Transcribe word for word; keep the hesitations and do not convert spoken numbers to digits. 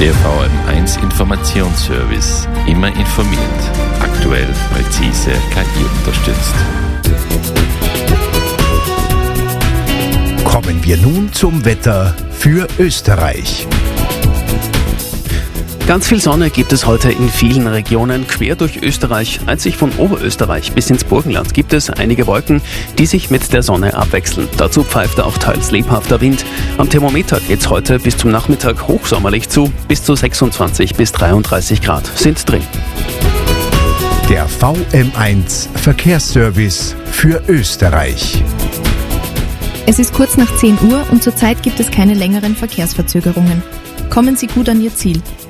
Der V M eins Informationsservice. Immer informiert. Aktuell, präzise, K I unterstützt. Kommen wir nun zum Wetter für Österreich. Ganz viel Sonne gibt es heute in vielen Regionen quer durch Österreich. Einzig von Oberösterreich bis ins Burgenland gibt es einige Wolken, die sich mit der Sonne abwechseln. Dazu pfeift auch teils lebhafter Wind. Am Thermometer geht es heute bis zum Nachmittag hochsommerlich zu. Bis zu sechsundzwanzig bis dreiunddreißig Grad sind drin. Der V M eins Verkehrsservice für Österreich. Es ist kurz nach zehn Uhr und zurzeit gibt es keine längeren Verkehrsverzögerungen. Kommen Sie gut an Ihr Ziel.